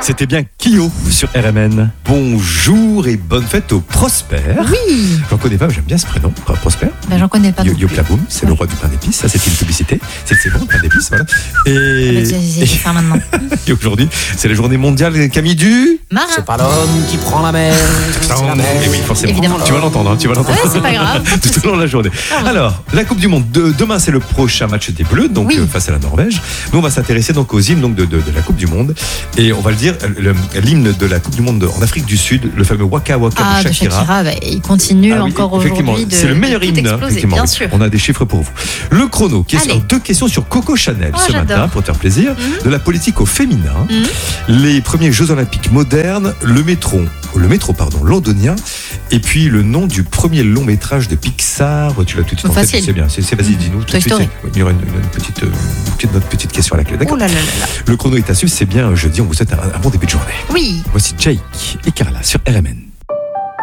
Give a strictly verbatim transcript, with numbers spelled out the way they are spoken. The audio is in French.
C'était bien Kyo sur R M N. Bonjour et bonne fête au Prosper. Oui. J'en connais pas, mais j'aime bien ce prénom, Prosper. Ben, j'en connais pas. Yo, Yo Plaboum, c'est oui. le roi du pain d'épices. Ça, c'était une publicité. C'est c'est bon, le pain d'épices, voilà. Et, ah ben, c'est faire maintenant. Et aujourd'hui, c'est la journée mondiale, Camille, du marin. C'est pas l'homme qui prend la mer. C'est la mer. Mais oui, forcément. Évidemment. Tu vas l'entendre, hein, tu vas l'entendre. Ouais, c'est pas grave. Tout au long de la journée. Ah, Alors, la Coupe du Monde, de, demain, c'est le prochain match des Bleus, donc oui. euh, face à la Norvège. Nous, on va s'intéresser donc aux hymnes donc, de, de, de la Coupe du Monde. Et on va le dire, le, l'hymne de la Coupe du Monde en Afrique du Sud, le fameux Waka Waka ah, de Shakira. De Shakira bah, il continue ah, oui, encore aujourd'hui. C'est le meilleur hymne, hein, effectivement. Bien sûr. On a des chiffres pour vous. Le chrono, question, deux questions sur Coco Chanel oh, ce j'adore. matin, pour te faire plaisir. Mm-hmm. De la politique au féminin, mm-hmm. les premiers Jeux Olympiques modernes, le métro, le métro pardon, londonien, et puis le nom du premier long métrage de Pixar. Tu l'as tout de suite en tête, c'est bien. C'est, c'est, vas-y, dis-nous. Tout Toy de suite. Story. Il y aura une, une, petite, une petite, notre petite question à la clé. D'accord. Oh là là là là. Le chrono est à suivre, c'est bien jeudi. On vous souhaite un, un bon début de journée. Oui. Voici Jake et Carla sur R M N.